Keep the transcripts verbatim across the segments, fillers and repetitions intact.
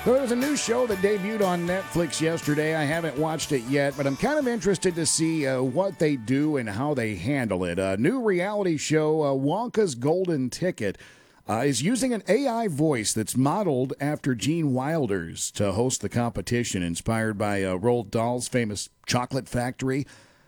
So there was a new show that debuted on Netflix yesterday. I haven't watched it yet, but I'm kind of interested to see uh, what they do and how they handle it. A new reality show, uh, Wonka's Golden Ticket, uh, is using an A I voice that's modeled after Gene Wilder's to host the competition, inspired by uh, Roald Dahl's famous Chocolate Factory.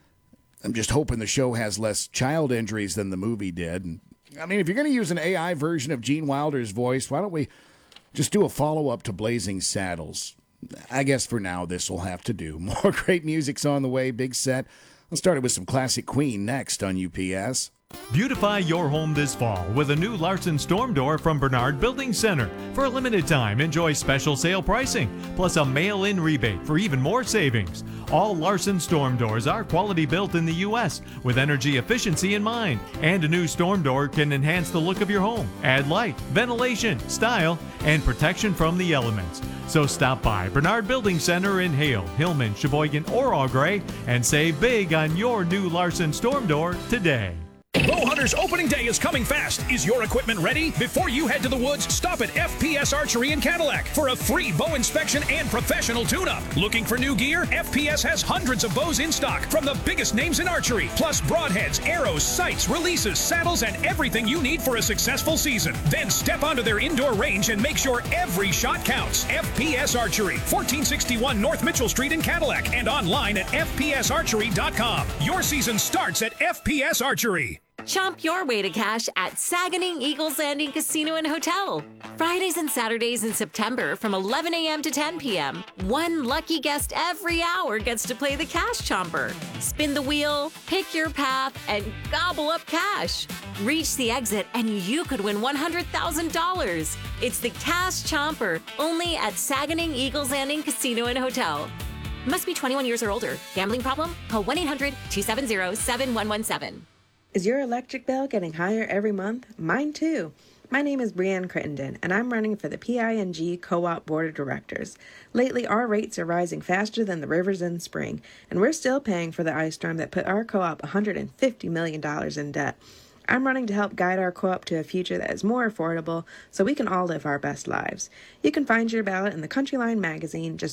I'm just hoping the show has less child injuries than the movie did. And, I mean, if you're going to use an A I version of Gene Wilder's voice, why don't we just do a follow-up to Blazing Saddles? I guess for now this will have to do. More great music's on the way, big set. Let's start it with some classic Queen next on U P S. Beautify your home this fall with a new Larson Storm Door from Bernard Building Center. For a limited time, enjoy special sale pricing, plus a mail-in rebate for even more savings. All Larson Storm Doors are quality built in the U S with energy efficiency in mind. And a new storm door can enhance the look of your home, add light, ventilation, style, and protection from the elements. So stop by Bernard Building Center in Hale, Hillman, Sheboygan, or Au Gres and save big on your new Larson Storm Door today. Bowhunters opening day is coming fast. Is your equipment ready? Before you head to the woods, stop at F P S Archery in Cadillac for a free bow inspection and professional tune-up. Looking for new gear? F P S has hundreds of bows in stock from the biggest names in archery, plus broadheads, arrows, sights, releases, saddles, and everything you need for a successful season. Then step onto their indoor range and make sure every shot counts. F P S Archery, fourteen sixty-one North Mitchell Street in Cadillac, and online at F P S archery dot com. Your season starts at F P S Archery. Chomp your way to cash at Saganing Eagles Landing Casino and Hotel. Fridays and Saturdays in September from eleven a.m. to ten p.m. One lucky guest every hour gets to play the Cash Chomper. Spin the wheel, pick your path, and gobble up cash. Reach the exit and you could win one hundred thousand dollars. It's the Cash Chomper, only at Saganing Eagles Landing Casino and Hotel. Must be twenty-one years or older. Gambling problem? Call one eight hundred two seven zero seven one one seven. Is your electric bill getting higher every month? Mine too. My name is Brianne Crittenden, and I'm running for the P I N G Co-op Board of Directors. Lately, our rates are rising faster than the rivers in spring, and we're still paying for the ice storm that put our co-op one hundred fifty million dollars in debt. I'm running to help guide our co-op to a future that is more affordable so we can all live our best lives. You can find your ballot in the Country Line magazine. Just